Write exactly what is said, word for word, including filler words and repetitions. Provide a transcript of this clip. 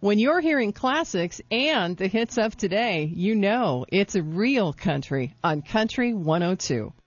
When you're hearing classics and the hits of today, you know it's a real country on Country one oh two.